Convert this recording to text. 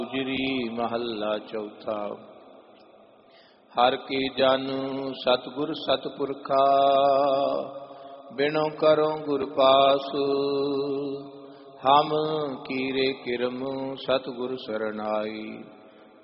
ਗੁਜਰੀ ਮਹੱਲਾ ਚੌਥਾ। ਹਰ ਕੀ ਜਨ ਸਤਿਗੁਰ ਸਤਿਪੁਰਖਾ, ਬਿਨੁ ਕਰੋ ਗੁਰ ਪਾਸ। ਹਮ ਕੀਰੇ ਕਿਰਮ ਸਤਿਗੁਰ ਸਰਨਾਈ,